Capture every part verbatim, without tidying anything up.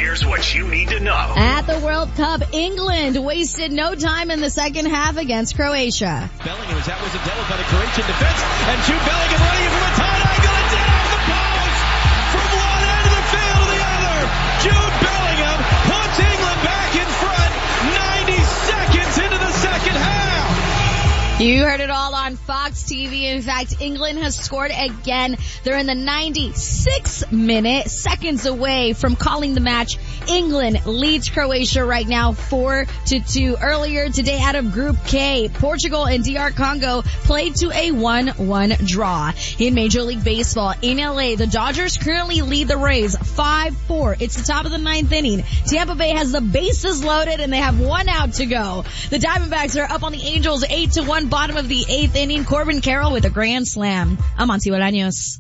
Here's what you need to know. At the World Cup, England wasted no time in the second half against Croatia. Bellingham is that was dealt by the Croatian defense, and Jude Bellingham running from a tight angle and down the post from one end of the field to the other. Jude Bellingham puts England back in front ninety seconds into the second half. You heard it all on Fox T V. In fact, England has scored again. They're in the ninety-sixth minute, seconds away from calling the match. England leads Croatia right now four to two. Earlier today out of Group K, Portugal and D R Congo played to a one one draw. In Major League Baseball, in L A, the Dodgers currently lead the Rays five four. It's the top of the ninth inning. Tampa Bay has the bases loaded and they have one out to go. The Diamondbacks are up on the Angels eight to one, bottom of the eighth inning. Corbin Carroll with a grand slam. I'm Monty Bolaños.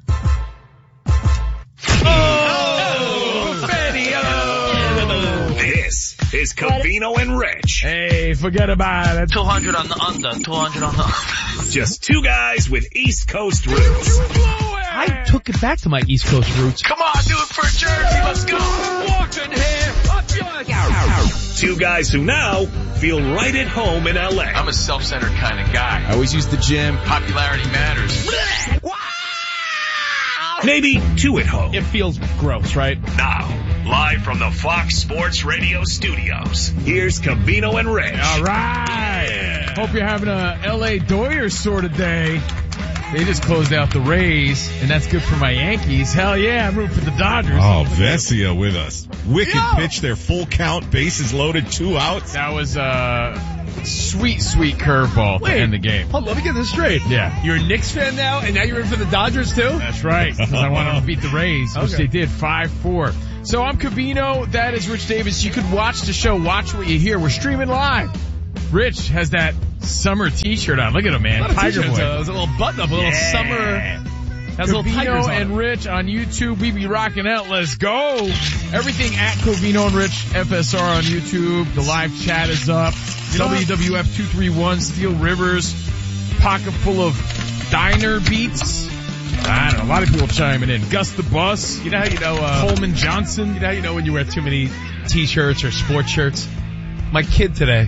Oh, Fabio. This is Covino and Rich. Hey, forget about it. two hundred on the under, two hundred on the under. Just two guys with East Coast roots. I took it back to my East Coast roots. Come on, do it for Jersey, let's go. Walking here, up yours. Two guys who now feel right at home in L A. I'm a self-centered kind of guy. I always use the gym. Popularity matters. Maybe two at home. It feels gross, right? Now, live from the Fox Sports Radio studios, here's Covino and Rich. All right. Yeah. Hope you're having a L A Doyers sort of day. They just closed out the Rays, and that's good for my Yankees. Hell yeah, I'm rooting for the Dodgers. Oh, Vesia with us. Wicked Yo. pitch there, full count, bases loaded, two outs. That was a sweet, sweet curveball to Wait. end the game. Hold on, let me get this straight. Yeah. You're a Knicks fan now, and now you're in for the Dodgers too? That's right, because I wanted to beat the Rays, which Okay. they did five four. So I'm Covino, that is Rich Davis. You could watch the show, watch what you hear. We're streaming live. Rich has that summer t-shirt on. Look at him, man. A lot of Tiger t-shirts, Boy. uh, There's a little button up, a little Yeah. summer. Has little tigers Covino on and it. Rich on YouTube. We be rocking out. Let's go. Everything at Covino and Rich F S R on YouTube. The live chat is up. W W F two three one, Steel Rivers, pocket full of diner beats. I don't know. A lot of people chiming in. Gus the Bus. You know how you know, uh, Coleman Johnson. you know how you know when you wear too many t-shirts or sports shirts? My kid today,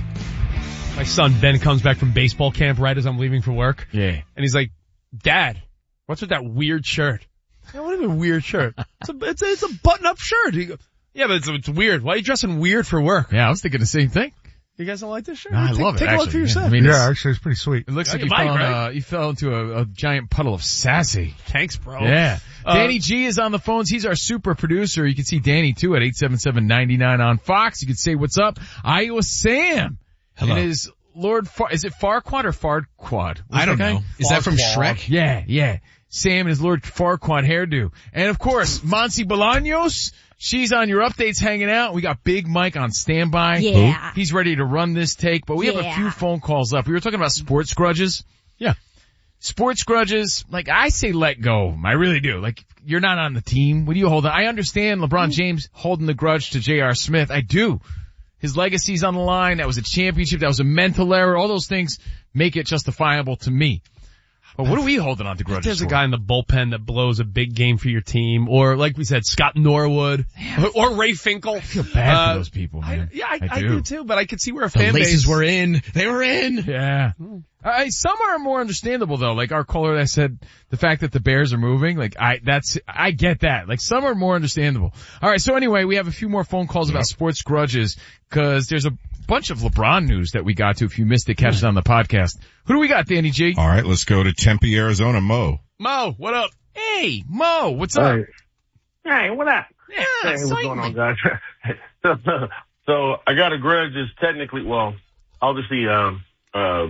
my son Ben comes back from baseball camp right as I'm leaving for work. Yeah. And he's like, Dad, what's with that weird shirt? I go, what do you mean weird shirt? It's a, it's a, it's a button-up shirt. He goes, yeah, but it's, it's weird. Why are you dressing weird for work? Yeah, I was thinking the same thing. You guys don't like this shirt? No, I take, love it. Take a look actually. for yourself. Yeah. I mean, it's- actually, it's pretty sweet. it looks Yeah, like you you fell, might, in, right? uh, you fell into a, a giant puddle of sassy. Thanks, bro. Yeah. Uh, Danny G is on the phones. He's our super producer. You can see Danny too at eight seven seven, nine nine on Fox. You can say what's up. Iowa Sam. Hello. It is Lord Far, is it Farquaad or Farquad? What's I don't that guy? know. Is that from Shrek? Yeah, yeah. Sam and his Lord Farquaad hairdo. And of course, Monty Bolaños. She's on your updates hanging out. We got Big Mike on standby. Yeah. He's ready to run this take, but we have a Yeah. few phone calls up. We were talking about sports grudges. Yeah. Sports grudges, like I say let go. I really do. Like you're not on the team. What do you hold on? I understand LeBron James holding the grudge to J R. Smith. I do. His legacy's on the line. That was a championship. That was a mental error. All those things make it justifiable to me. But what are we holding on to grudges There's a for? guy in the bullpen that blows a big game for your team, or like we said, Scott Norwood, or, or Ray Finkel. I feel bad Uh, for those people, I, man. yeah, I, I I, do. do too, but I could see where a The fan laces base were in. They were in. Yeah. Uh, some are more understandable though. Like our caller that said the fact that the Bears are moving, like I, that's, I get that. Like some are more understandable. Alright, so anyway, we have a few more phone calls about sports grudges cause there's a bunch of LeBron news that we got to. If you missed it, catch it on the podcast. Who do we got, Danny G? All right, let's go to Tempe, Arizona. Mo. Mo, what up? Hey, Mo, what's up? Hey, hey, what up? Yeah, Hey, what's going on, certainly. guys? so, so I got a grudge. Is technically, well, obviously, um, uh,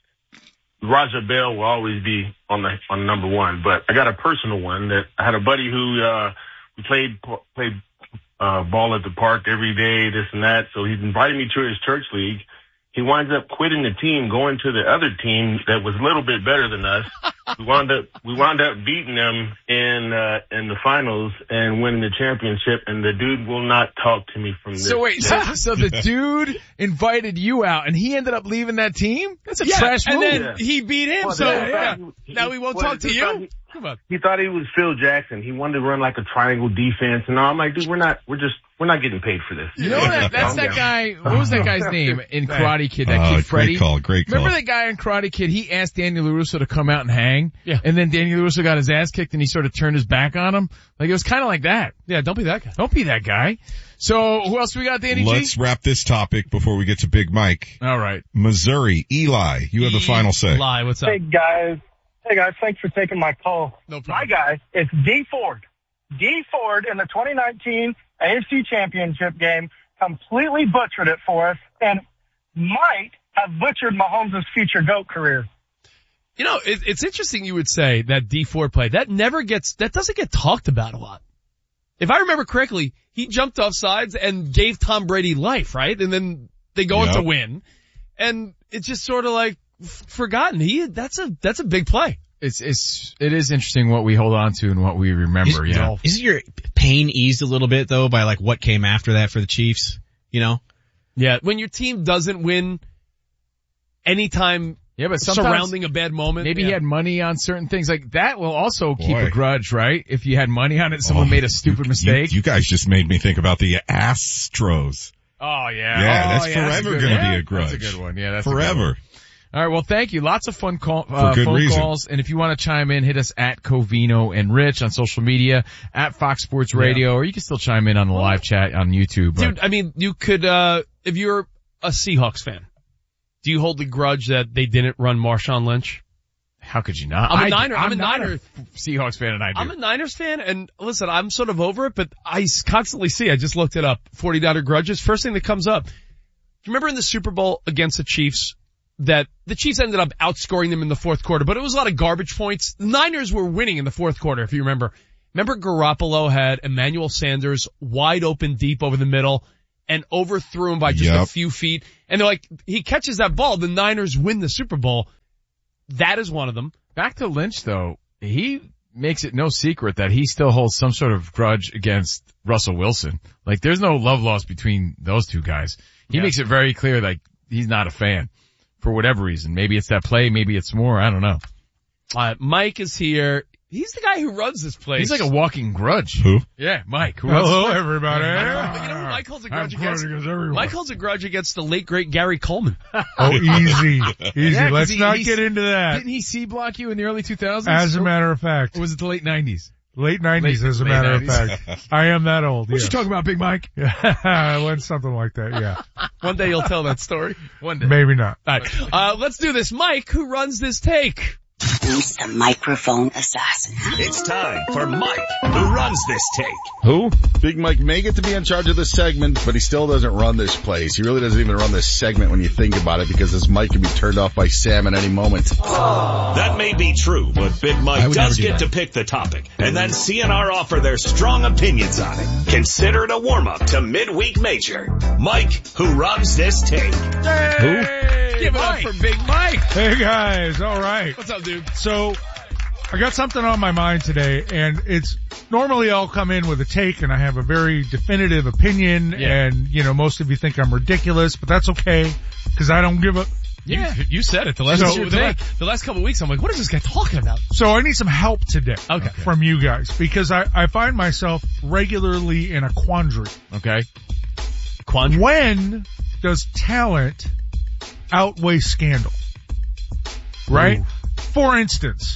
Raja Bell will always be on the on number one, but I got a personal one that I had a buddy who uh, we played played uh, ball at the park every day, this and that. So he invited me to his church league. He winds up quitting the team, going to the other team that was a little bit better than us. we wound up, we wound up beating them in, uh, in the finals and winning the championship. And the dude will not talk to me from this. So wait, so, so the dude invited you out and he ended up leaving that team? That's a Yeah, trash and move. then Yeah. he beat him, Well, so the- yeah. he- now he won't well, talk to just you? like He, Come on. He thought he was Phil Jackson. He wanted to run like a triangle defense, and I'm like, dude, we're not. We're just. We're not getting paid for this. You know that, that's Calm that down. guy, what was that guy's name in Karate Kid, that Uh, kid Freddy? Great call, great call. Remember that guy in Karate Kid, he asked Daniel LaRusso to come out and hang? Yeah. And then Daniel LaRusso got his ass kicked and he sort of turned his back on him? Like it was kind of like that. Yeah, don't be that guy. Don't be that guy. So who else we got, Danny Let's G? wrap this topic before we get to Big Mike. Alright. Missouri, Eli, you have the final say. Lie, what's up? Hey guys, hey guys, thanks for taking my call. No My problem. guy is D Ford. D Ford in the twenty nineteen A F C Championship game completely butchered it for us and might have butchered Mahomes' future GOAT career. You know, it, it's interesting you would say that D Ford play. That never gets, that doesn't get talked about a lot. If I remember correctly, he jumped off sides and gave Tom Brady life, right? And then they go on Yep. to win. And it's just sort of like f- forgotten. He, that's a, that's a big play. It's, it's, it is interesting what we hold on to and what we remember, Is- yeah. Isn't your pain eased a little bit though by like what came after that for the Chiefs? You know? Yeah. When your team doesn't win anytime Yeah, but sometimes surrounding a bad moment. maybe yeah. he had money on certain things. Like that will also keep Boy. a grudge, right? If you had money on it, someone Oh, made a stupid you- mistake. You, you guys just made me think about the Astros. oh yeah. Yeah, oh, that's yeah, forever a good gonna one. be a grudge. That's a good one. Yeah, that's a good one. Forever. All right, well, thank you. Lots of fun call, uh, For good phone reason. calls. And if you want to chime in, hit us at Covino and Rich on social media, at Fox Sports Radio, or you can still chime in on the live chat on YouTube. But Dude, I mean, you could, uh, if you're a Seahawks fan, do you hold the grudge that they didn't run Marshawn Lynch? how could you not? I'm a I do. Niner- I'm a not Niner. Seahawks fan, and I do. I'm a Niners fan, and listen, I'm sort of over it, but I s- constantly see, I just looked it up, forty-niner grudges. First thing that comes up, do you remember in the Super Bowl against the Chiefs that the Chiefs ended up outscoring them in the fourth quarter, but it was a lot of garbage points. The Niners were winning in the fourth quarter, if you remember. Remember Garoppolo had Emmanuel Sanders wide open deep over the middle and overthrew him by just Yep. a few feet. And they're like, he catches that ball, the Niners win the Super Bowl. That is one of them. Back to Lynch, though. He makes it no secret that he still holds some sort of grudge against Russell Wilson. Like, there's no love lost between those two guys. He Yeah. makes it very clear, like, he's not a fan. For whatever reason. Maybe it's that play, maybe it's more, I don't know. Uh, Mike is here. He's the guy who runs this place. He's like a walking grudge. Who? Yeah, Mike. Who Hello, runs- everybody. You know who Mike holds a grudge against? Mike holds a grudge against the late great Gary Coleman. Oh, easy. Easy. Yeah, 'cause Let's he- not he's- get into that. Didn't he C block you in the early two thousands? As a matter of fact. Or was it the late nineties? Late nineties, Late- as a late matter of nineties. fact. I am that old, What yes. you talking about, Big Mike? Yeah, I went something like that, yeah. One day you'll tell that story. One day. Maybe not. All right. Uh, let's do this. Mike, who runs this take? He's the microphone assassin. It's time for Mike, who runs this take. Who? Big Mike may get to be in charge of this segment, but he still doesn't run this place. He really doesn't even run this segment when you think about it, because this mic can be turned off by Sam at any moment. That may be true, but Big I Mike would does never do get that. to pick the topic, and then C N R offer their strong opinions on it. Consider it a warm-up to Midweek Major. Mike, who runs this take. Who? Give it up for Big Mike. Hey guys, alright. What's up, dude? So, I got something on my mind today, and it's, normally I'll come in with a take and I have a very definitive opinion, Yeah. and, you know, most of you think I'm ridiculous, but that's okay, cause I don't give a, Yeah. You, you said it. The last, So, the, last, the last couple of weeks, I'm like, what is this guy talking about? So I need some help today. Okay. From you guys, because I, I find myself regularly in a quandary. Okay. Quandary. When does talent outweigh scandal? Right? Ooh. For instance,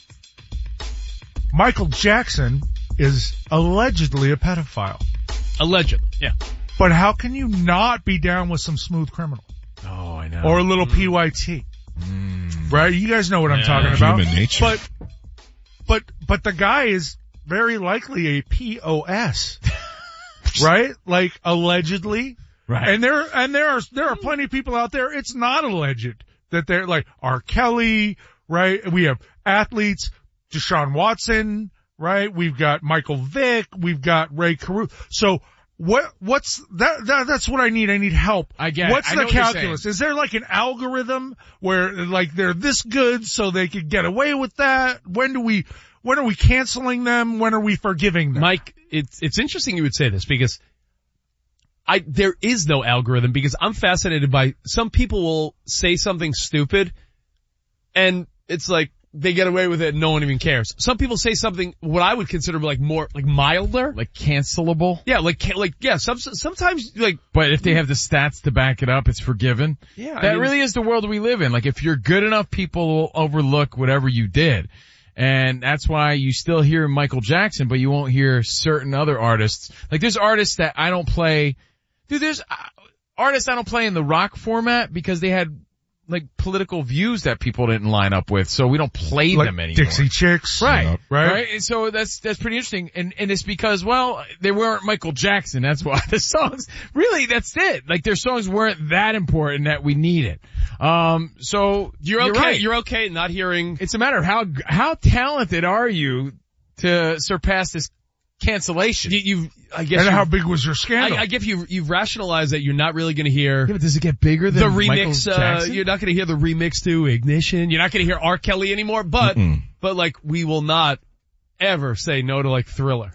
Michael Jackson is allegedly a pedophile. Allegedly. Yeah. But how can you not be down with some Smooth Criminal? Oh, I know. Or a little P Y T? Mm. Right? You guys know what I'm Yeah. talking about. Human nature. But, but, but the guy is very likely a P O S. Right? Like, allegedly. Right. And there, and there are, there are plenty of people out there, it's not alleged that they're like R. Kelly, right? We have athletes, Deshaun Watson, right? We've got Michael Vick, we've got Ray Caruso. So what, what's that, that, that's what I need. I need help. I get it. What's I the know what you're calculus? saying. Is there like an algorithm where like they're this good so they could get away with that? When do we, when are we canceling them? When are we forgiving them? Mike, it's, it's interesting you would say this because I, there is no algorithm because I'm fascinated by some people will say something stupid and it's like, they get away with it and no one even cares. Some people say something, what I would consider like more, like milder. Like cancelable? Yeah, like, ca- like, yeah, some, sometimes like. But if they have the stats to back it up, it's forgiven. Yeah. That I mean, really is the world we live in. Like if you're good enough, people will overlook whatever you did. And that's why you still hear Michael Jackson, but you won't hear certain other artists. Like there's artists that I don't play. Dude, there's uh, artists I don't play in the rock format because they had like political views that people didn't line up with, so we don't play like them anymore. Dixie Chicks. Right, you know, right. Right. And so that's, that's pretty interesting. And, and it's because, well, they weren't Michael Jackson. That's why the songs, really, that's it. Like their songs weren't that important that we need it. Um, so you're, you're okay. right. You're okay not hearing. It's a matter of how, how talented are you to surpass this cancellation? You, you've, I guess. And you, how big was your scandal? I, I guess you, you've rationalized that you're not really going to hear. Yeah, but does it get bigger than the remix? Michael Uh, Jackson? you're not going to hear the remix to Ignition. You're not going to hear R. Kelly anymore. But, Mm-mm. but like, we will not ever say no to like Thriller.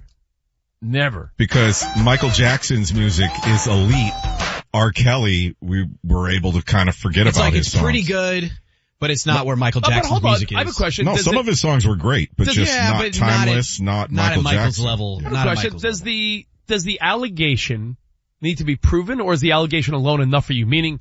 Never. Because Michael Jackson's music is elite. R. Kelly, we were able to kind of forget It's about like his it's songs. pretty good, but it's not where Michael Oh, but Jackson's hold on. music is. I have a question. No, Does some the- of his songs were great, but Does- just yeah, not but timeless, not, at, not, not Michael at Michael's Jackson. level. I have Not a at question. Michael's Does level. the, does the allegation need to be proven, or is the allegation alone enough for you? Meaning,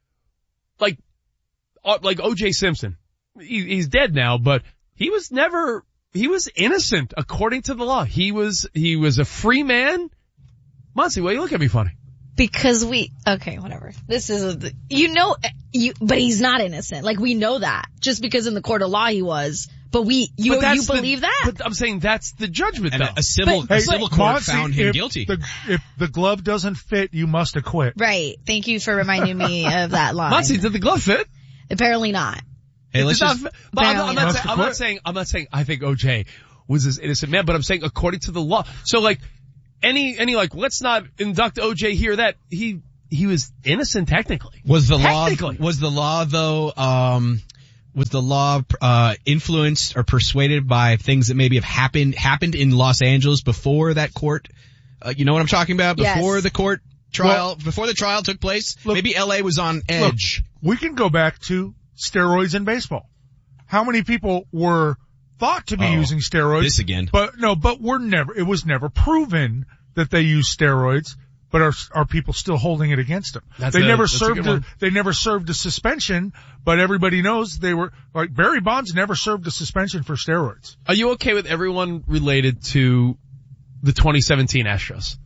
like, uh, like O J Simpson. He, he's dead now, but he was never, he was innocent according to the law. He was, he was a free man. Muncie, why you look at me funny? Because we, okay, whatever. This is, a, you know, you, but he's not innocent. Like we know that. Just because in the court of law he was. But we, you, But that's you the- believe that? But I'm saying that's the judgment And though. a, a civil, But- a civil Hey, court Monty, found him if guilty. The, if the glove doesn't fit, you must acquit. Right. Thank you for reminding me of that line. Muncie, did the glove fit? Apparently not. Hey, It let's did just, not fit. But I'm, I'm, not Must saying, I'm acquit. not saying, I'm not saying I think O J was this innocent man, but I'm saying according to the law. So like, any, any like, let's not induct O J here that he, he was innocent technically. was the law, Technically. was the law though, um, was the law, uh, influenced or persuaded by things that maybe have happened, happened in Los Angeles before that court, uh, you know what I'm talking about? Yes. Before the court trial, Well, before the trial took place? look- maybe L A was on edge. Look, we can go back to steroids in baseball. How many people were thought to be Oh, using steroids? this again. But no, but were never, it was never proven that they used steroids, but are, are people still holding it against them? That's they a- never that's a served good a, one. they never served a suspension, but everybody knows they were, like Barry Bonds never served a suspension for steroids. Are you okay with everyone related to the twenty seventeen Astros?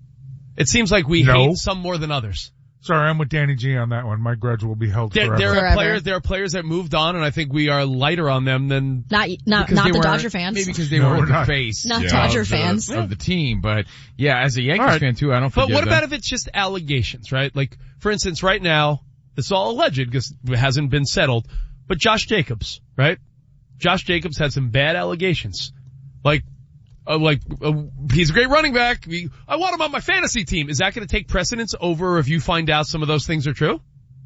It seems like we No. hate some more than others. Sorry, I'm with Danny G on that one. My grudge will be held There, forever. there are Forever. players, there are players that moved on, and I think we are lighter on them than. Not, not, Because not they the weren't- Dodger fans. Maybe because they No, weren't we're the not. face Not of Dodger the- fans. of the team. But yeah, as a Yankees All right. fan too, I don't But forgive what them. about if it's just allegations, right? Like, for instance, right now, it's all alleged because it hasn't been settled, but Josh Jacobs, right? Josh Jacobs had some bad allegations. Like, uh, like, uh, he's a great running back. We, I want him on my fantasy team. Is that going to take precedence over if you find out some of those things are true?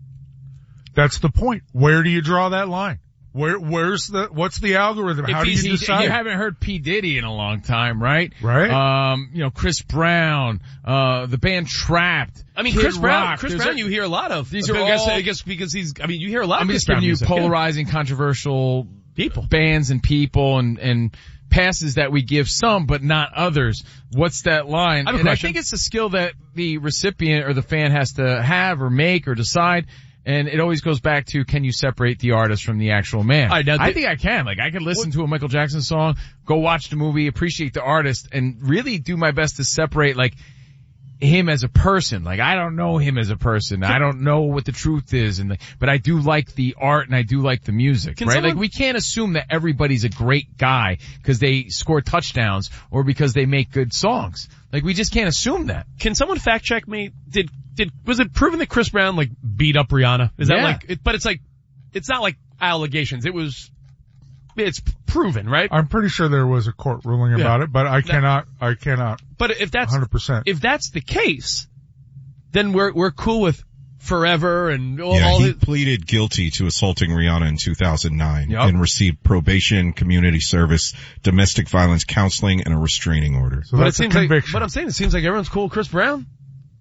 That's the point. Where do you draw that line? Where, where's the, what's the algorithm? If How do you he's- he- decide? You haven't heard P. Diddy in a long time, right? Right. Um, you know, Chris Brown, uh, the band Trapped. I mean, Kid Chris Brown, Rock. Chris There's Brown, a- you hear a lot of. These I are guess, all- I guess because he's, I mean, you hear a lot I'm of just Chris Brown giving you music. Yeah. polarizing, controversial People. bands and people and, and passes that we give some, but not others. What's that line? I have a and question. I think it's a skill that the recipient or the fan has to have or make or decide. And it always goes back to, can you separate the artist from the actual man? All right, now I the- think I can. Like, I could listen to a Michael Jackson song, go watch the movie, appreciate the artist, and really do my best to separate, like, him as a person. Like, I don't know him as a person. I don't know what the truth is, and the, but I do like the art and I do like the music, Can right? someone- Like, we can't assume that everybody's a great guy because they score touchdowns or because they make good songs. Like, we just can't assume that. Can someone fact check me? Did, did, was it proven that Chris Brown, like, beat up Rihanna? Is that Yeah. like, it, but it's like, it's not like allegations. It was, it's proven, right? I'm pretty sure there was a court ruling Yeah. about it, but I cannot, I cannot But if that's, one hundred percent. if that's the case, then we're, we're cool with forever and all, Yeah, all he his, pleaded guilty to assaulting Rihanna in two thousand nine Yep. and received probation, community service, domestic violence counseling, and a restraining order. So but it that's a seems like, conviction. but I'm saying it seems like everyone's cool with Chris Brown.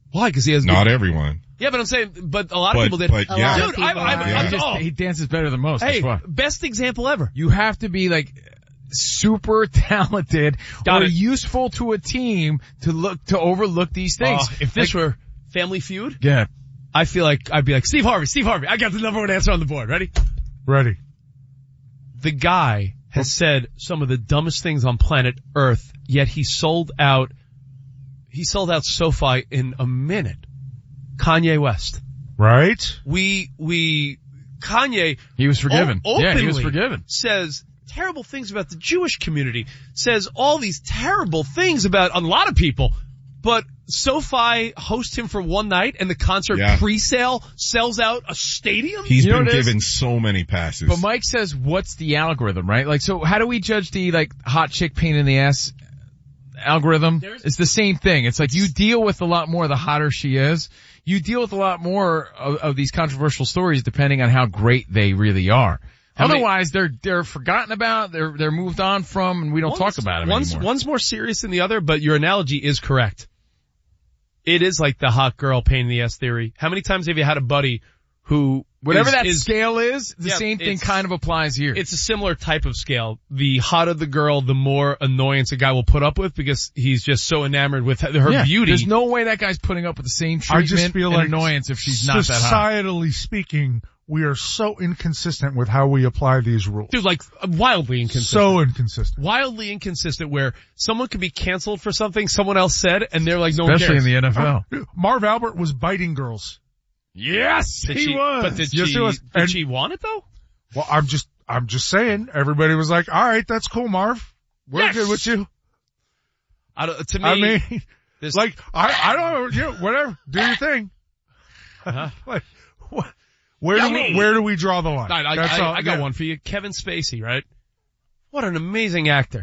Why? Because he has Not good... everyone. Yeah, but I'm saying, but a lot of But- people did. but, yeah. Dude, I, I, I, Yeah. I'm He, just, oh, he dances better than most. hey, That's why. best example ever. You have to be like super talented Got or it. useful to a team to look to overlook these things. Uh, if this Like- were Family Feud, yeah, I feel like I'd be like, Steve Harvey, Steve Harvey, I got the number one answer on the board. Ready? Ready. The guy has said some of the dumbest things on planet Earth, yet he sold out, he sold out SoFi in a minute. Kanye West. Right? We, we, Kanye. he was forgiven. o- yeah, he was openly forgiven. Says terrible things about the Jewish community, says all these terrible things about a lot of people, but SoFi hosts him for one night and the concert Yeah. pre-sale sells out a stadium? He's You know been what it is? given so many passes. But Mike says, what's the algorithm, right? Like, so how do we judge the, like, hot chick pain in the ass algorithm? There's- It's the same thing. It's like you deal with a lot more the hotter she is. You deal with a lot more of, of these controversial stories depending on how great they really are. How many- Otherwise, they're, they're forgotten about, they're, they're moved on from, and we don't talk about them one's, anymore. One's more serious than the other, but your analogy is correct. It is like the hot girl pain in the ass theory. How many times have you had a buddy who Whatever is- that is, scale is, the Yeah, same thing it's- kind of applies here. It's a similar type of scale. The hotter the girl, the more annoyance a guy will put up with because he's just so enamored with her Yeah, beauty. There's no way that guy's putting up with the same I treatment just feel and like annoyance if she's not that hot. societally speaking, we are so inconsistent with how we apply these rules. Dude, like wildly inconsistent. So inconsistent. Wildly inconsistent where someone could be canceled for something someone else said and they're like, no one Especially cares. in the N F L. Marv Albert was biting girls. Yes, Did he she, was. But did Yes, she, he was. did And- she want it though? Well, I'm just, I'm just saying, everybody was like, all right, that's cool, Marv. We're Yes. good with you. I don't, to me, I mean, this, like, I, I don't, you know, whatever, do your thing. uh-huh. Like, what, where do we, where do we draw the line? I, I, That's I, all- I got yeah. one for you. Kevin Spacey, right? What an amazing actor.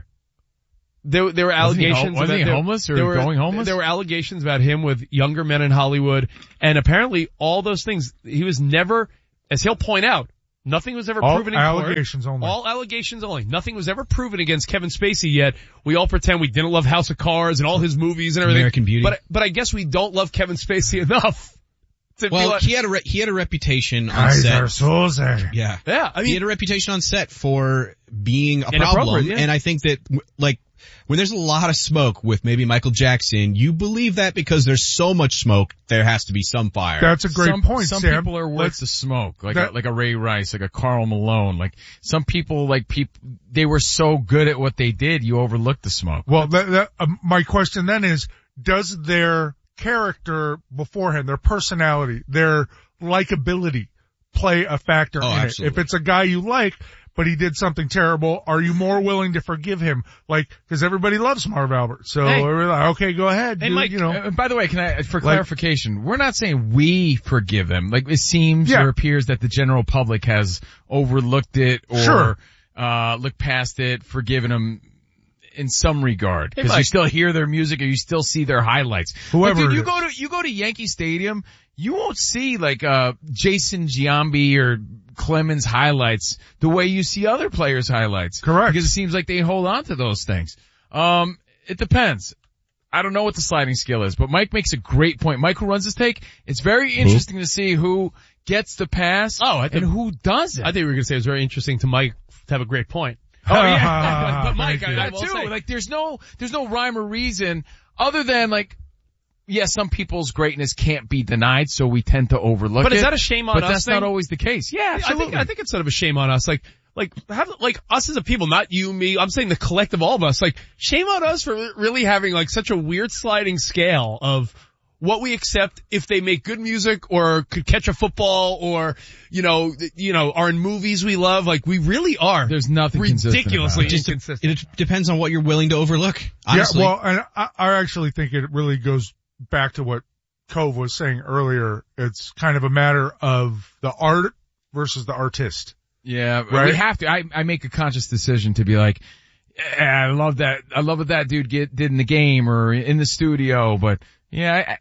There, there were Wasn't he allegations. hom- wasn't about- he there- homeless or there were, going homeless? There were allegations about him with younger men in Hollywood, and apparently all those things, he was never, as he'll point out, nothing was ever All proven in allegations court. only. All allegations only. Nothing was ever proven against Kevin Spacey yet. We all pretend we didn't love House of Cards and all his movies and everything. American Beauty. But, but I guess we don't love Kevin Spacey enough. To be Well, like, he had a re- he had a reputation on Kaiser set. Soze. Yeah. yeah, I he mean, had a reputation on set for being a Inappropriate, problem, yeah. and I think that w- like when there's a lot of smoke with maybe Michael Jackson, you believe that because there's so much smoke, there has to be some fire. That's a great some, point, Some Sam. people are worth Let's- the smoke, like that- a, like a Ray Rice, like a Karl Malone. Like some people, like people, they were so good at what they did, you overlooked the smoke. Well, that, that, uh, my question then is, does their character beforehand, their personality, their likability play a factor Oh, in absolutely. it? If it's a guy you like, but he did something terrible, are you more willing to forgive him? Like, cause everybody loves Marv Albert. So Hey. we're like, okay, go ahead. Hey, dude, Mike, you know. uh, by the way, can I, for clarification, we're not saying we forgive them. Like it seems Yeah. or appears that the general public has overlooked it or, Sure. uh, looked past it, forgiven them in some regard. Hey, Cause you Mike. still hear their music or you still see their highlights. Whoever Like, dude, it you is. go to, you go to Yankee Stadium, you won't see like, uh, Jason Giambi or Clemens highlights the way you see other players' highlights. Correct. Because it seems like they hold on to those things. Um, it depends. I don't know what the sliding scale is, but Mike makes a great point. Mike, who runs his take, it's very interesting to see who gets the pass Oh, I think- and who doesn't. I think we were going to say it was very interesting to Mike to have a great point. Oh yeah, but, but Mike, Thank you. I, I will too. say. Like, there's no, there's no rhyme or reason other than like, yeah, some people's greatness can't be denied, so we tend to overlook it. But is that a shame on But us that's thing? not always the case. Yeah, I absolutely. think I think it's sort of a shame on us. Like like have like us as a people, not you, me. I'm saying the collective, all of us. Like shame on us for really having like such a weird sliding scale of what we accept if they make good music or could catch a football or you know you know are in movies we love. Like we really are. There's nothing consistent ridiculously about it. Just- inconsistent. it depends on what you're willing to overlook. Honestly. Yeah, well, and I, I actually think it really goes back to what Cove was saying earlier. It's kind of a matter of the art versus the artist. Yeah, Right? we have to. I, I make a conscious decision to be like, eh, I love that. I love what that dude get, did in the game or in the studio. But yeah, I,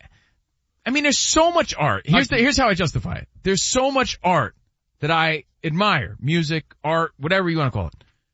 I mean, there's so much art. Here's the, here's how I justify it. There's so much art that I admire. Music, art, whatever you want to call it.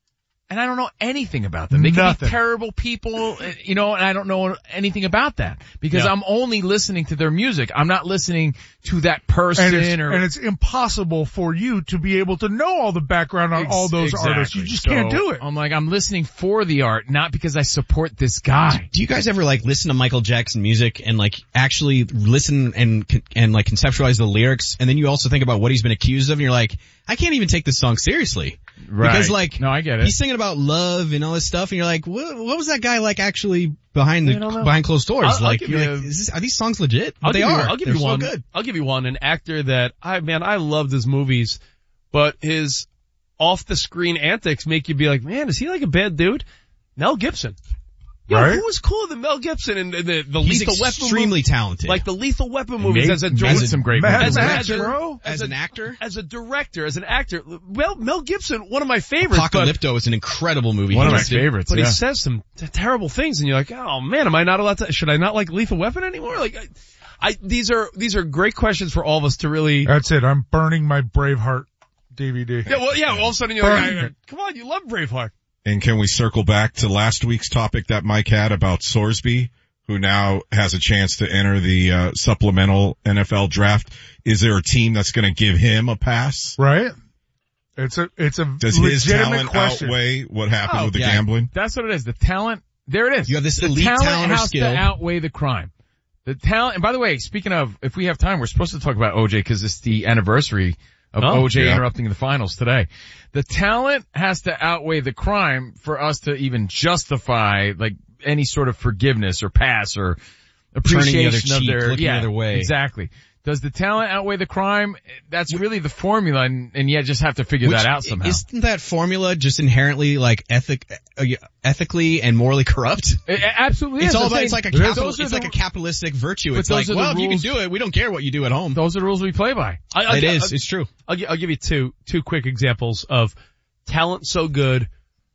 and I don't know anything about them. They could Nothing. be terrible people, you know, and I don't know anything about that because Yeah. I'm only listening to their music. I'm not listening to that person And it's, or. and it's impossible for you to be able to know all the background on Ex- all those exactly. artists. You just So, can't do it. I'm like, I'm listening for the art, not because I support this guy. Do you guys ever like listen to Michael Jackson music and like actually listen and and like conceptualize the lyrics, and then you also think about what he's been accused of, and you're like, I can't even take this song seriously. Right. Because like, no, I get it. He's singing about love and all this stuff, and you're like, what, what was that guy like actually behind the I don't know. behind closed doors? I'll- I'll like, give you're you like, a- is this, are these songs legit? But I'll they give you, are. I'll give They're you so one. good. I'll give you one. An actor that I man, I loved his movies, but his off the screen antics make you be like, man, is he like a bad dude? Mel Gibson. Yo, Right? who was cooler than Mel Gibson in the the, the He's Lethal Weapon extremely movie? talented. Like the Lethal Weapon movies Made- as a made director. some great Mad movies. As, a- Max, as, a- bro. as a- an actor, as a director, as an actor. Well, Mel Gibson, one of my favorites. but- Apocalypto is an incredible movie. One He of my just did- favorites. But yeah. he says some t- terrible things, and you're like, oh man, am I not allowed to? Should I not like Lethal Weapon anymore? Like, I, I these are these are great questions for all of us to really. That's it. I'm burning my Braveheart D V D. Yeah, well, yeah. All of a sudden you're like, Burning it. come on, you love Braveheart. And can we circle back to last week's topic that Mike had about Sorsby, who now has a chance to enter the uh, supplemental N F L draft? Is there a team that's going to give him a pass? Right? It's a, it's a Does his legitimate talent question. outweigh what happened Oh, with the yeah. gambling? That's what it is. The talent, there it is. You have this the elite talent talent or has skill. to outweigh the crime. The talent, and by the way, speaking of, if we have time, we're supposed to talk about O J because it's the anniversary of Oh, O J yeah. interrupting the finals today. The talent has to outweigh the crime for us to even justify like any sort of forgiveness or pass or Turning the other appreciation of cheek, their, looking yeah, the other way. Exactly. Does the talent outweigh the crime? That's really the formula, and, and you just have to figure Which, that out somehow. Isn't that formula just inherently like ethic, uh, ethically and morally corrupt? It, it absolutely It's is. all I'm about, saying it's like a those capital, are it's the- like a capitalistic virtue. But It's those like, are the well, if you can rules- do it, we don't care what you do at home. Those are the rules we play by. I, I'll It gi- is, I'll- it's true. I'll, gi- I'll give you two two quick examples of talent so good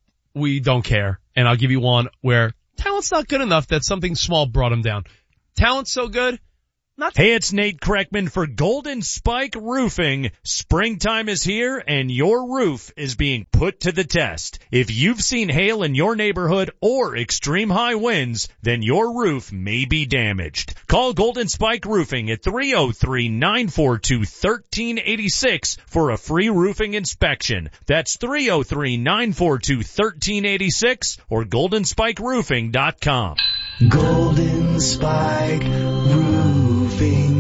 we don't care, and I'll give you one where talent's not good enough that something small brought him down. Talent so good, not. Hey, it's Nate Kreckman for Golden Spike Roofing. Springtime is here and your roof is being put to the test. If you've seen hail in your neighborhood or extreme high winds, then your roof may be damaged. Call Golden Spike Roofing at three oh three, nine four two, one three eight six for a free roofing inspection. That's three oh three, nine four two, one three eight six or golden spike roofing dot com. Golden Spike Roofing.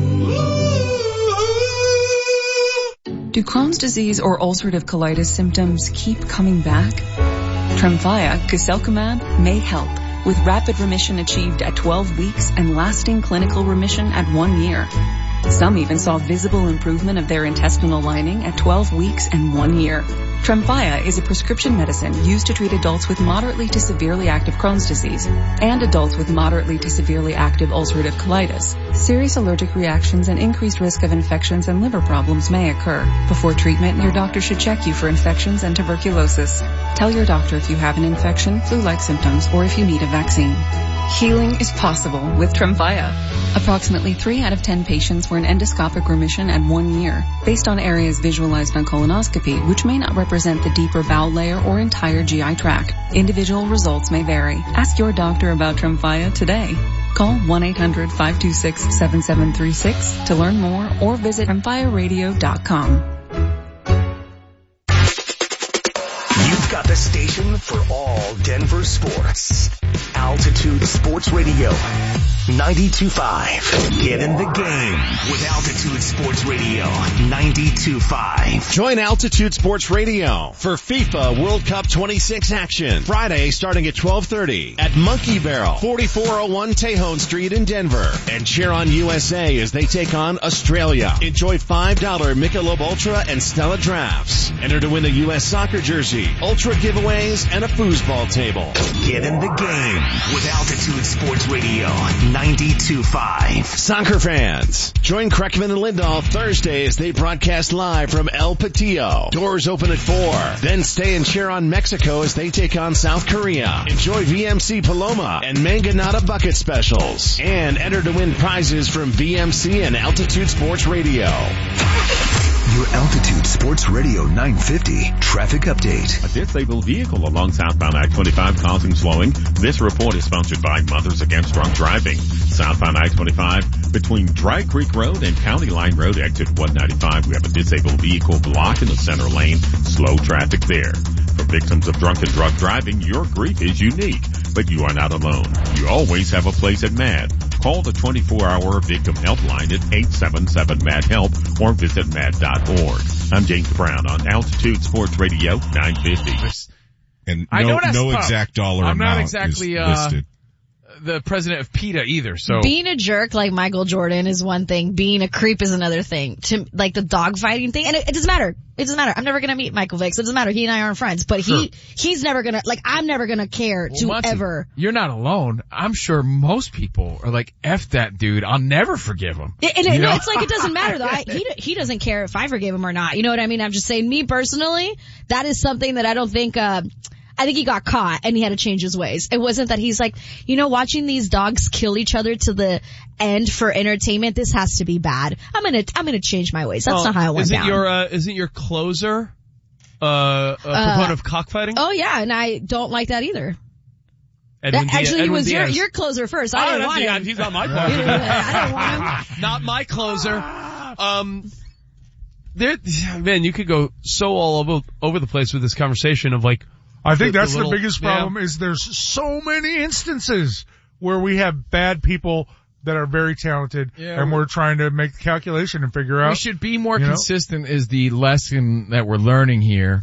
Do Crohn's disease or ulcerative colitis symptoms keep coming back? Tremfya, guselkumab, may help, with rapid remission achieved at twelve weeks and lasting clinical remission at one year. Some even saw visible improvement of their intestinal lining at twelve weeks and one year. Tremfya is a prescription medicine used to treat adults with moderately to severely active Crohn's disease and adults with moderately to severely active ulcerative colitis. Serious allergic reactions and increased risk of infections and liver problems may occur. Before treatment, your doctor should check you for infections and tuberculosis. Tell your doctor if you have an infection, flu-like symptoms, or if you need a vaccine. Healing is possible with Tremfya. Approximately three out of ten patients were in endoscopic remission at one year, based on areas visualized on colonoscopy, which may not represent the deeper bowel layer or entire G I tract. Individual results may vary. Ask your doctor about Tremfya today. Call one eight hundred, five two six, seven seven three six to learn more or visit tremfya radio dot com. You've got the station for all Denver sports. Altitude Sports Radio. ninety-two point five. Get in the game with Altitude Sports Radio. ninety-two point five. Join Altitude Sports Radio for FIFA World Cup twenty-six action. Friday starting at twelve thirty at Monkey Barrel, forty-four oh one Tejon Street in Denver. And cheer on U S A as they take on Australia. Enjoy five dollars Michelob Ultra and Stella drafts. Enter to win the U S soccer jersey, Ultra giveaways, and a foosball table. Get in the game with Altitude Sports Radio. ninety-two point five. Soccer fans, join Kreckman and Lindahl Thursday as they broadcast live from El Patillo. Doors open at four. Then stay and cheer on Mexico as they take on South Korea. Enjoy V M C Paloma and Manganata bucket specials. And enter to win prizes from V M C and Altitude Sports Radio. Your Altitude Sports Radio nine fifty traffic update. A disabled vehicle along southbound I twenty-five causing slowing. This report is sponsored by Mothers Against Drunk Driving. Southbound I twenty-five between Dry Creek Road and County Line Road, exit one ninety-five. We have a disabled vehicle blocking the center lane. Slow traffic there. For victims of drunk and drug driving, your grief is unique, but you are not alone. You always have a place at M A D. Call the twenty-four hour victim helpline at eight seven seven M A D help or visit mad dot org. I'm James Brown on Altitude Sports Radio nine fifty. And no, I know that's no tough. exact dollar I'm amount not exactly, is uh, listed. the president of PETA either, so. Being a jerk like Michael Jordan is one thing. Being a creep is another thing. To, like the dogfighting thing, and it, it doesn't matter. It doesn't matter. I'm never gonna meet Michael Vick, so it doesn't matter. He and I aren't friends, but Sure. he, he's never gonna, like, I'm never gonna care Well, to Monty, ever. You're not alone. I'm sure most people are like, F that dude. I'll never forgive him. And, and You no, know? it's like it doesn't matter though. I, he he doesn't care if I forgive him or not. You know what I mean? I'm just saying, me personally, that is something that I don't think. Uh, I think he got caught and he had to change his ways. It wasn't that he's like, you know, watching these dogs kill each other to the end for entertainment. This has to be bad. I'm gonna I'm gonna change my ways. That's Oh, not how I went isn't down. Your, uh, isn't your closer uh, a proponent of cockfighting? Oh yeah, and I don't like that either. Edwin That Diaz- actually Edwin was your Diaz. your closer first. I Oh, didn't that's want the- him. He's not my closer. I didn't want him. Not my closer. Um, there, man, you could go so all over over the place with this conversation of like. I think the, that's the, little, biggest problem yeah. is there's so many instances where we have bad people that are very talented Yeah, and we- we're trying to make the calculation and figure out. We should be more you know? consistent is the lesson that we're learning here.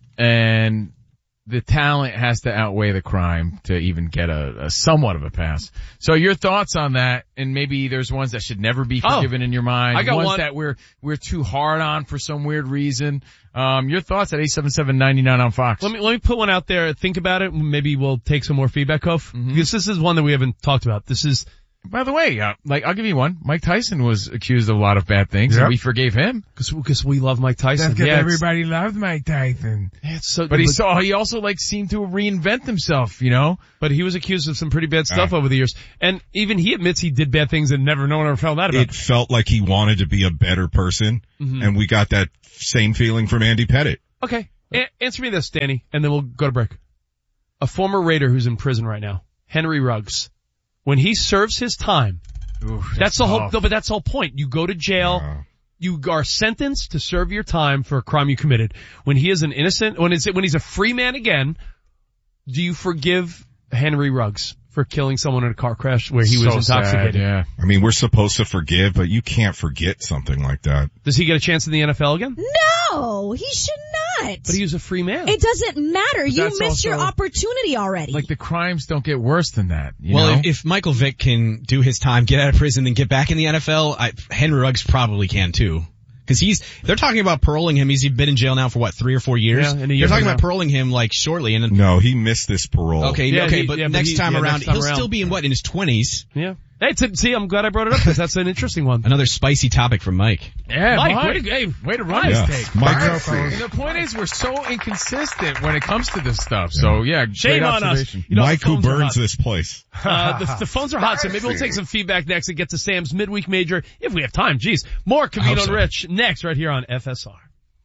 And the talent has to outweigh the crime to even get a, a somewhat of a pass. So your thoughts on that, and maybe there's ones that should never be forgiven Oh, in your mind. I got ones one. that we're, we're too hard on for some weird reason. Um, your thoughts at eight seven seven, nine nine on Fox. Let me let me put one out there. Think about it. Maybe we'll take some more feedback off. Mm-hmm. Because this is one that we haven't talked about. This is, by the way, uh, like I'll give you one. Mike Tyson was accused of a lot of bad things, Yep. and we forgave him. Because because we love Mike Tyson. That's 'cause Yeah, it's- everybody loved Mike Tyson. Yeah, it's so, But he saw, he also like seemed to reinvent himself, you know? But he was accused of some pretty bad stuff Uh. over the years. And even he admits he did bad things and never, no one ever found out about It felt like he wanted to be a better person, Mhm. and we got that same feeling from Andy Pettit. Okay. A- answer me this, Danny, and then we'll go to break. A former Raider who's in prison right now, Henry Ruggs. When he serves his time, Oof, that's, that's the whole, tough. no, but that's the whole point. You go to jail, Uh, you are sentenced to serve your time for a crime you committed. When he is an innocent, when it's, when he's a free man again, do you forgive Henry Ruggs for killing someone in a car crash where he was So intoxicated? sad, yeah. I mean, we're supposed to forgive, but you can't forget something like that. Does he get a chance in the N F L again? No, he should not. But he was a free man. It doesn't matter. You that's missed your also- opportunity already. Like the crimes don't get worse than that, you well, know? if, if Michael Vick can do his time, get out of prison, then get back in the N F L, I, Henry Ruggs probably can too. Cause he's, they're talking about paroling him. He's been in jail now for what, three or four years? Yeah, and a they're year talking now. about paroling him like shortly and then, No, he missed this parole. okay, Yeah, okay, he- but yeah, but next he- time yeah, around, next time he'll around. still be in what, in his twenties? Yeah. Hey, t- see, I'm glad I brought it up because that's an interesting one. Another spicy topic from Mike. yeah, Mike, Mike, way to, hey, way to run Yeah. this take. Mike, And the point is we're so inconsistent when it comes to this stuff. So yeah, Shame great on us. observation. You know, Mike the who phones are burns hot. this place. Uh, the, the phones are hot, so maybe we'll take some feedback next and get to Sam's midweek major if we have time. Jeez. More Cavino hope and so. Rich next right here on F S R.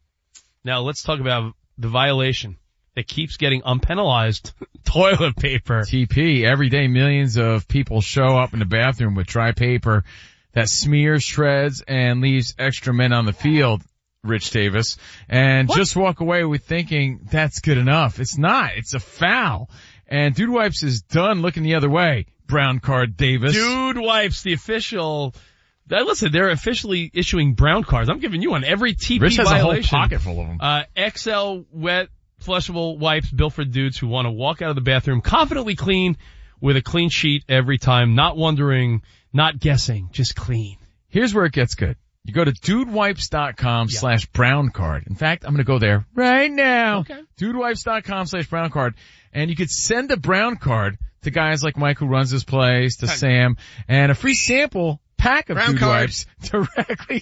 Now let's talk about the violation that keeps getting unpenalized toilet paper. T P, every day millions of people show up in the bathroom with dry paper that smears, shreds, and leaves extra men on the field, Rich Davis, and What? just walk away with thinking that's good enough. It's not. It's a foul. And Dude Wipes is done looking the other way. Brown card Davis. Dude Wipes, the official. Uh, listen, they're officially issuing brown cards. I'm giving you one. Every T P Rich has violation. a whole pocket full of them. Uh, X L wet flushable wipes built for dudes who want to walk out of the bathroom confidently clean with a clean sheet every time, not wondering, not guessing, just clean. Here's where it gets good. You go to dudewipes.com slash brown card. In fact, I'm going to go there right now. Okay. Dudewipes.com slash brown card. And you could send a brown card to guys like Mike who runs this place, to Sam, and a free sample pack of Brown Dude card. Wipes directly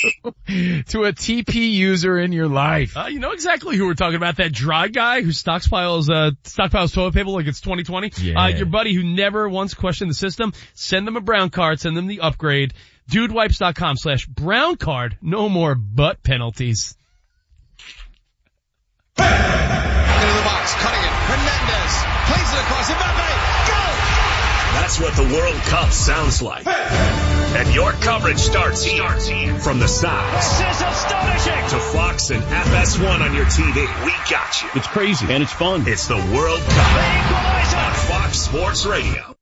to, to a T P user in your life. Uh, you know exactly who we're talking about. That dry guy who stockpiles, uh, stockpiles toilet paper like it's twenty twenty. Yeah. Uh, your buddy who never once questioned the system. Send them a brown card. Send them the upgrade. Dudewipes.com slash brown card. No more butt penalties. Into the box, cutting it. Hernandez plays it across. Mbappe, go! That's what the World Cup sounds like. And your coverage starts here. From the South. This is astonishing. To Fox and F S one on your T V. We got you. It's crazy and it's fun. It's the World Cup on Fox Sports Radio.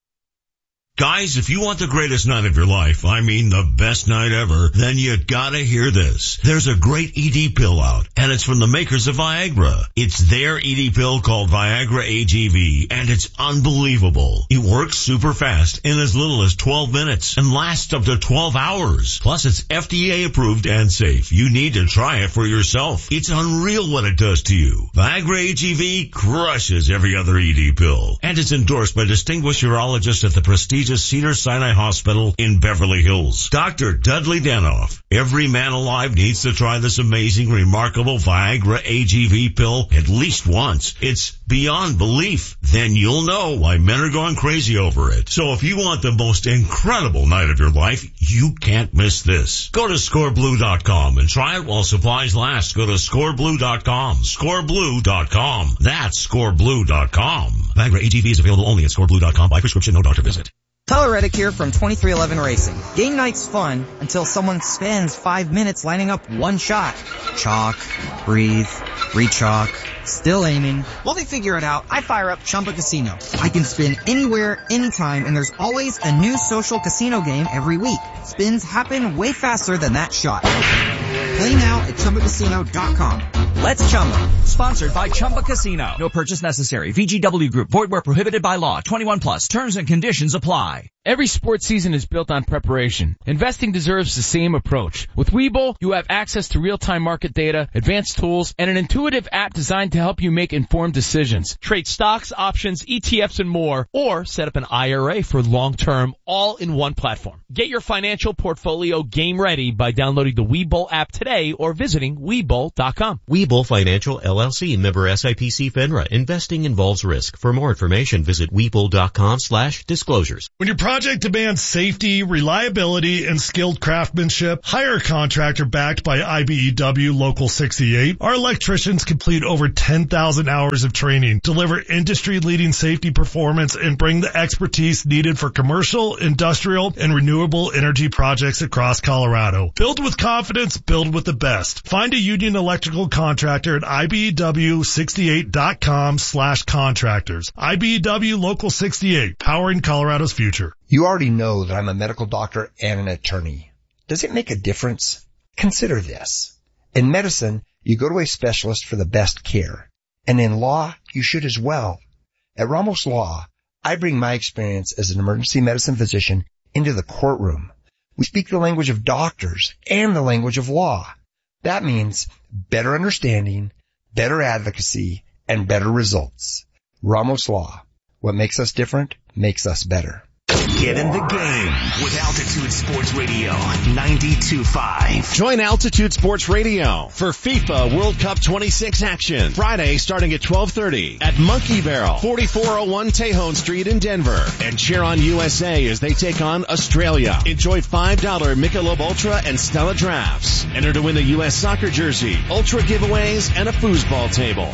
Guys, if you want the greatest night of your life, I mean the best night ever, then you gotta hear this. There's a great E D pill out, and it's from the makers of Viagra. It's their E D pill called Viagra A G V, and it's unbelievable. It works super fast in as little as twelve minutes and lasts up to twelve hours. Plus, it's F D A approved and safe. You need to try it for yourself. It's unreal what it does to you. Viagra A G V crushes every other E D pill, and it's endorsed by distinguished urologists at the prestigious Cedars-Sinai Hospital in Beverly Hills. Doctor Dudley Danoff. Every man alive needs to try this amazing, remarkable Viagra A G V pill at least once. It's beyond belief. Then you'll know why men are going crazy over it. So if you want the most incredible night of your life, you can't miss this. Go to score blue dot com and try it while supplies last. Go to score blue dot com. score blue dot com. That's score blue dot com. Viagra A G V is available only at score blue dot com by prescription, no doctor visit. Tyler Reddick here from twenty-three eleven Racing. Game night's fun until someone spends five minutes lining up one shot. Chalk, breathe, re-chalk, still aiming. While they figure it out, I fire up Chumba Casino. I can spin anywhere, anytime, and there's always a new social casino game every week. Spins happen way faster than that shot. Play now at chumba casino dot com. Let's Chumba. Sponsored by Chumba Casino. No purchase necessary. V G W Group. Void where prohibited by law. twenty-one plus. Terms and conditions apply. Every sports season is built on preparation. Investing deserves the same approach. With Webull, you have access to real-time market data, advanced tools, and an intuitive app designed to help you make informed decisions. Trade stocks, options, E T Fs, and more, or set up an I R A for long-term, all in one platform. Get your financial portfolio game ready by downloading the Webull app today or visiting Webull dot com. Webull Financial L L C, member S I P C FINRA. Investing involves risk. For more information, visit Webull dot com slash disclosures. When your project demands safety, reliability, and skilled craftsmanship, hire a contractor backed by I B E W Local sixty-eight. Our electricians complete over ten thousand hours of training, deliver industry-leading safety performance, and bring the expertise needed for commercial, industrial, and renewable energy projects across Colorado. Build with confidence, build with the best. Find a union electrical contractor at I B E W sixty-eight dot com slash contractors. I B E W Local sixty-eight, powering Colorado's future. You already know that I'm a medical doctor and an attorney. Does it make a difference? Consider this. In medicine, you go to a specialist for the best care. And in law, you should as well. At Ramos Law, I bring my experience as an emergency medicine physician into the courtroom. We speak the language of doctors and the language of law. That means better understanding, better advocacy, and better results. Ramos Law. What makes us different makes us better. Get in the game with Altitude Sports Radio ninety-two point five. Join Altitude Sports Radio for FIFA World Cup twenty-six action. Friday starting at twelve thirty at Monkey Barrel, forty-four oh one Tejon Street in Denver. And cheer on U S A as they take on Australia. Enjoy five dollars Michelob Ultra and Stella drafts. Enter to win a U S soccer jersey, Ultra giveaways, and a foosball table.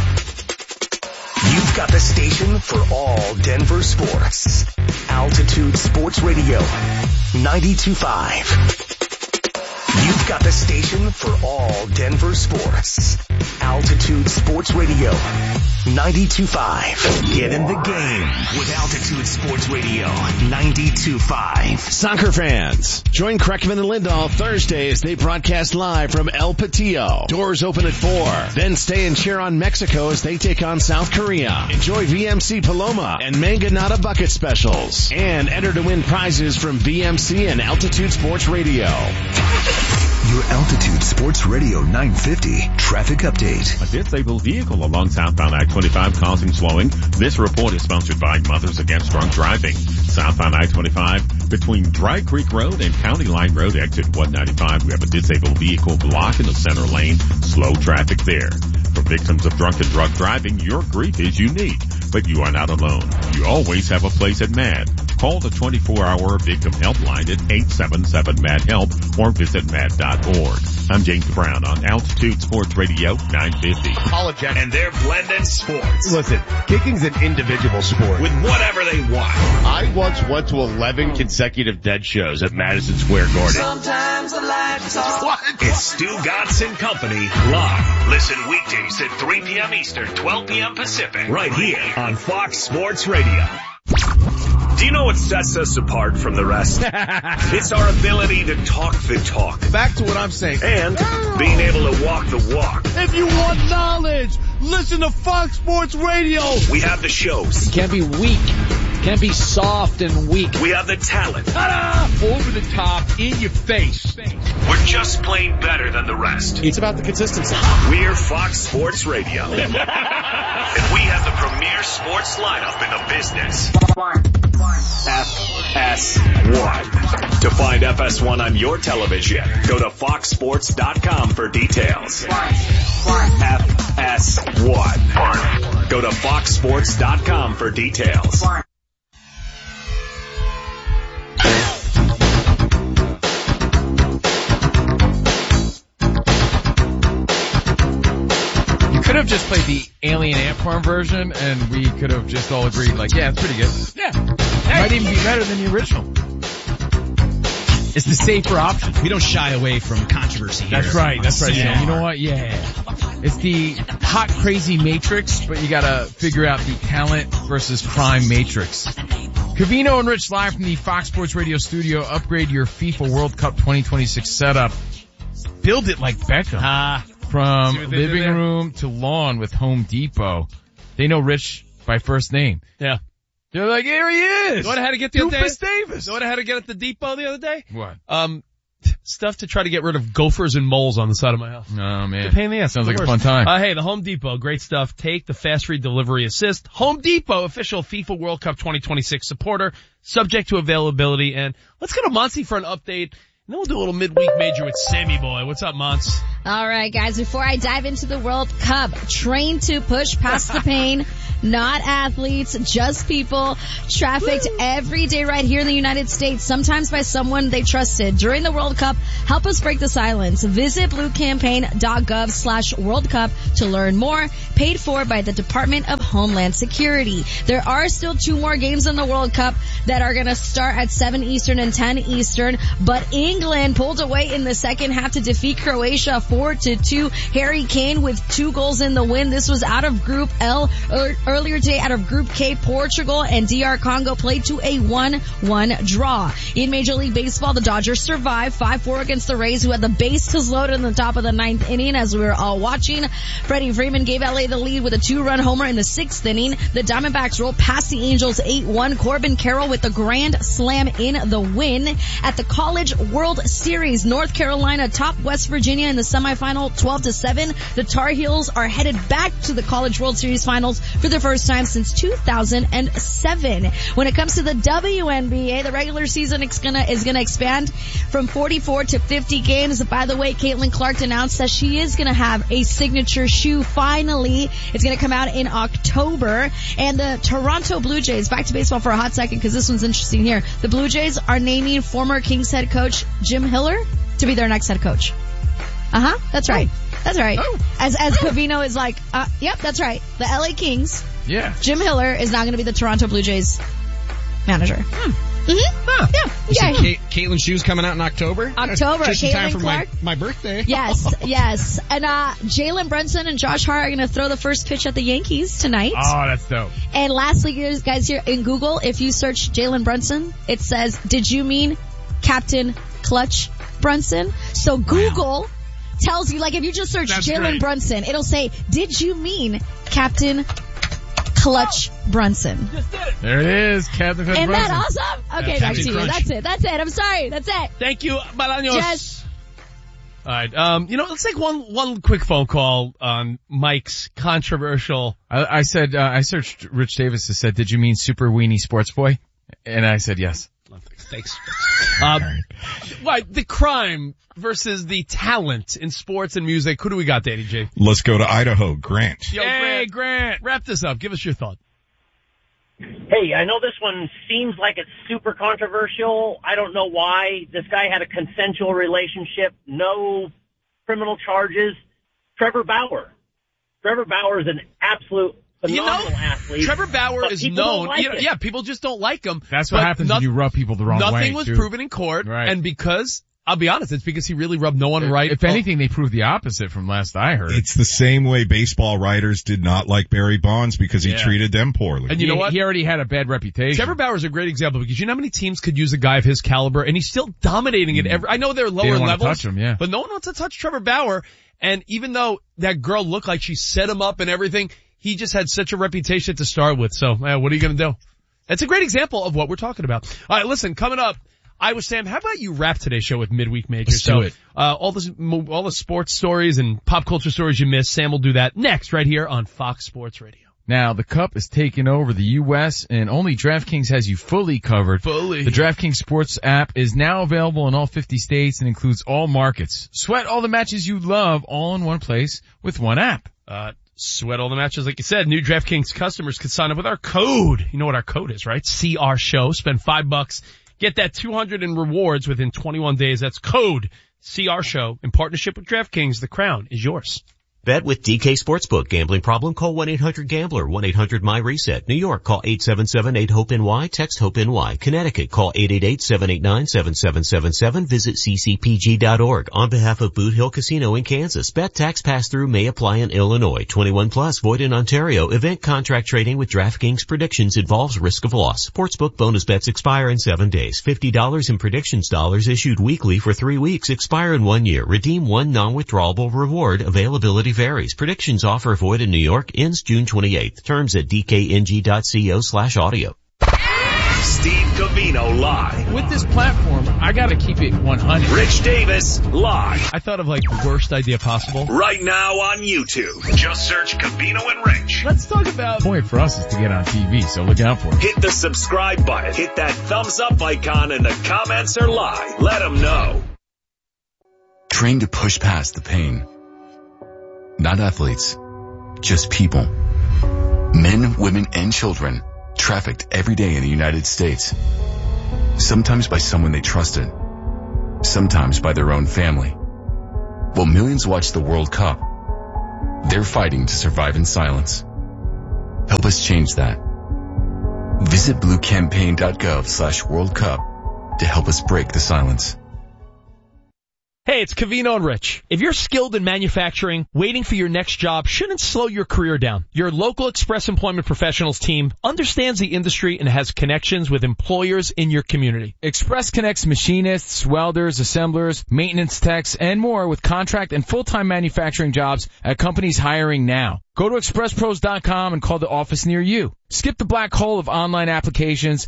You've got the station for all Denver sports. Altitude Sports Radio ninety-two point five. You've got the station for all Denver sports. Altitude Sports Radio ninety-two point five. Get in the game with Altitude Sports Radio ninety-two point five. Soccer fans, join Kreckman and Lindahl Thursday as they broadcast live from El Patillo. Doors open at four. Then stay and cheer on Mexico as they take on South Korea. Enjoy V M C Paloma and Manganata bucket specials. And enter to win prizes from V M C and Altitude Sports Radio. Your Altitude Sports Radio nine fifty traffic update. A disabled vehicle along southbound I twenty-five causing slowing. This report is sponsored by Mothers Against Drunk Driving. Southbound I twenty-five between Dry Creek Road and County Line Road, exit one ninety-five. We have a disabled vehicle block in the center lane. Slow traffic there. For victims of drunk and drug driving, your grief is unique, but you are not alone. You always have a place at M A D. Call the twenty-four hour victim helpline at eight seven seven M A D HELP or visit M A D dot org. I'm James Brown on Altitude Sports Radio nine fifty. Apologetic. And they're blending sports. Listen, kicking's an individual sport. With whatever they want. I once went to eleven consecutive Dead shows at Madison Square Garden. Sometimes I like to talk. What? It's Stu Godson Company live. Listen weekdays at three p.m. Eastern, twelve p.m. Pacific. Right here on Fox Sports Radio. Do you know what sets us apart from the rest? It's our ability to talk the talk. Back to what I'm saying. And being able to walk the walk. If you want knowledge, listen to Fox Sports Radio. We have the shows. You can't be weak. Can't be soft and weak. We have the talent. Ta-da! Over the top, in your face. We're just plain better than the rest. It's about the consistency. We're Fox Sports Radio. And we have the premier sports lineup in the business. F S one. To find F S one on your television, go to fox sports dot com for details. F S one. Go to fox sports dot com for details. Could have just played the Alien Ant Farm version, and we could have just all agreed, like, yeah, it's pretty good. Yeah. It might even be better than the original. It's the safer option. We don't shy away from controversy here. That's right, that's right. Yeah. You know what? Yeah. It's the hot, crazy Matrix, but you gotta figure out the talent versus crime Matrix. Covino and Rich live from the Fox Sports Radio studio. Upgrade your FIFA World Cup twenty twenty-six setup. Build it like Beckham. Ah. From living room to lawn with Home Depot. They know Rich by first name. Yeah. They're like, here he is. You know what I had to get the other day? Rufus Davis. You know what I had to get at the depot the other day? What? Um, stuff to try to get rid of gophers and moles on the side of my house. Oh man. It's a pain in the ass. Sounds The like worst. a fun time. Uh, hey, the Home Depot, great stuff. Take the fast read delivery assist. Home Depot, official FIFA World Cup twenty twenty-six supporter, subject to availability. And let's go to Monty for an update. And then we'll do a little midweek major with Sammy Boy. What's up, Mons? All right, guys, before I dive into the World Cup, train to push past the pain. Not athletes, just people, trafficked Woo. every day right here in the United States, sometimes by someone they trusted. During the World Cup, help us break the silence. Visit bluecampaign.gov slash World Cup to learn more. Paid for by the Department of Homeland Security. There are still two more games in the World Cup that are going to start at seven Eastern and ten Eastern, but England pulled away in the second half to defeat Croatia four to two. Harry Kane with two goals in the win. This was out of Group L. Earlier today, out of Group K, Portugal and D R Congo played to a one one draw. In Major League Baseball, the Dodgers survived five four against the Rays, who had the bases loaded in the top of the ninth inning as we were all watching. Freddie Freeman gave L A the lead with a two-run homer in the sixth inning. The Diamondbacks rolled past the Angels eight one. Corbin Carroll with the grand slam in the win. At the College World Series, North Carolina topped West Virginia in the semifinal twelve to seven. The Tar Heels are headed back to the College World Series finals for the first time since two thousand seven. When it comes to the W N B A, the regular season is gonna, is gonna expand from forty-four to fifty games. By the way, Caitlin Clark announced that she is gonna have a signature shoe finally. It's gonna come out in October. And the Toronto Blue Jays, back to baseball for a hot second because this one's interesting here. The Blue Jays are naming former Kings head coach Jim Hiller to be their next head coach. Uh-huh, that's right. Oh. That's right. Oh. As, as Covino is like, uh, yep, that's right. The L A Kings. Yeah. Jim Hiller is now going to be the Toronto Blue Jays manager. Hmm. Mm-hmm. Huh. Yeah. You yeah. see Caitlin Shoes coming out in October? October. Just in time Caitlin for Clark. my, my birthday. Yes, yes. And, uh, Jalen Brunson and Josh Hart are going to throw the first pitch at the Yankees tonight. Oh, that's dope. And lastly, guys, here in Google, if you search Jalen Brunson, it says, did you mean Captain Clutch Brunson? So Google wow. tells you, like, if you just search Jalen Brunson, it'll say, did you mean Captain Clutch oh. Brunson? There it is, Captain Clutch Isn't Brunson. Isn't that awesome? Okay, That's back to you. Crunch. That's it. That's it. I'm sorry. That's it. Thank you, Balaños. Yes. All right. Um, you know, let's take one one quick phone call on Mike's controversial. I, I said uh, I searched Rich Davis. It said, "Did you mean Super Weenie Sports Boy?" And I said yes. Thanks. Um, right, the crime versus the talent in sports and music. Who do we got, Danny J? Let's go to Idaho. Grant. Yo, hey, Grant. Grant. Wrap this up. Give us your thought. Hey, I know this one seems like it's super controversial. I don't know why. This guy had a consensual relationship, no criminal charges. Trevor Bauer. Trevor Bauer is an absolute phenomenal you know, athlete. Trevor Bauer is known. Like you know, yeah, people just don't like him. That's what happens no, when you rub people the wrong nothing way. Nothing was too. proven in court, right. and because I'll be honest, it's because he really rubbed no one right. If anything, they proved the opposite from last I heard. It's the same way baseball writers did not like Barry Bonds because he yeah. treated them poorly. And you he, know what? He already had a bad reputation. Trevor Bauer is a great example because you know how many teams could use a guy of his caliber and he's still dominating it every, I know they're lower they don't levels, want to touch him, yeah. but no one wants to touch Trevor Bauer. And even though that girl looked like she set him up and everything, he just had such a reputation to start with. So, uh, what are you going to do? That's a great example of what we're talking about. All right, listen, coming up, Iowa Sam, how about you wrap today's show with Midweek Major? Let's so, do it. Uh, all the, all the sports stories and pop culture stories you missed, Sam will do that next right here on Fox Sports Radio. Now, the Cup is taking over the U S and only DraftKings has you fully covered. Fully. The DraftKings Sports app is now available in all fifty states and includes all markets. Sweat all the matches you love all in one place with one app. Uh, sweat all the matches, like you said. New DraftKings customers can sign up with our code. You know what our code is, right? C R Show. Spend five bucks. Get that two hundred in rewards within twenty-one days. That's code C R Show in partnership with DraftKings. The crown is yours. Bet with D K Sportsbook. Gambling problem? Call one eight hundred gambler. one eight hundred my reset. New York, call eight seven seven eight hope N Y. Text HOPE-NY. Connecticut, call eight eight eight seven eight nine seven seven seven seven. Visit c c p g dot org. On behalf of Boot Hill Casino in Kansas, bet tax pass-through may apply in Illinois. twenty-one plus, void in Ontario. Event contract trading with DraftKings predictions involves risk of loss. Sportsbook bonus bets expire in seven days. fifty dollars in predictions dollars issued weekly for three weeks. Expire in one year. Redeem one non-withdrawable reward. Availability varies. Predictions offer void in New York. Ends June twenty-eighth. Terms at d k n g dot co slash audio. Steve Covino live. With this platform, I gotta keep it one hundred. Rich Davis live. I thought of like the worst idea possible. Right now on YouTube. Just search Covino and Rich. Let's talk about... The point for us is to get on T V, so look out for it. Hit the subscribe button. Hit that thumbs up icon and the comments are live. Let them know. Train to push past the pain. Not athletes, just people. Men, women, and children trafficked every day in the United States. Sometimes by someone they trusted. Sometimes by their own family. While millions watch the World Cup, they're fighting to survive in silence. Help us change that. Visit blue campaign dot gov slash World Cup to help us break the silence. Hey, it's Covino and Rich. If you're skilled in manufacturing, waiting for your next job shouldn't slow your career down. Your local Express Employment Professionals team understands the industry and has connections with employers in your community. Express connects machinists, welders, assemblers, maintenance techs, and more with contract and full-time manufacturing jobs at companies hiring now. Go to express pros dot com and call the office near you. Skip the black hole of online applications